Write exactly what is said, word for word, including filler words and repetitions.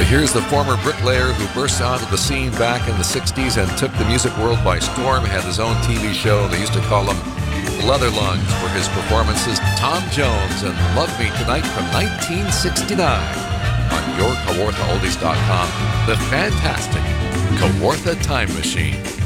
Here's the former bricklayer who burst onto the scene back in the sixties and took the music world by storm. Had his own T V show. They used to call him Leather Lungs for his performances. Tom Jones and Love Me Tonight from nineteen sixty-nine on your Kawartha Oldies dot com. The fantastic Kawartha Time Machine.